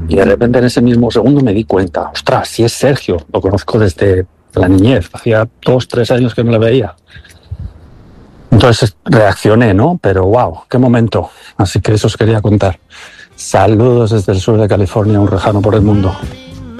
Y de repente en ese mismo segundo me di cuenta, ostras, si es Sergio, lo conozco desde la niñez, hacía 2-3 años que no le veía. Entonces reaccioné, ¿no? Pero wow, qué momento. Así que eso os quería contar. Saludos desde el sur de California, un rejano por el mundo.